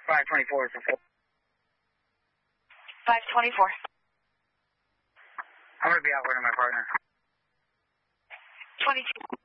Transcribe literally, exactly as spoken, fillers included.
five twenty-four is the full. five twenty-four. I'm going to be out with my partner. twenty-two.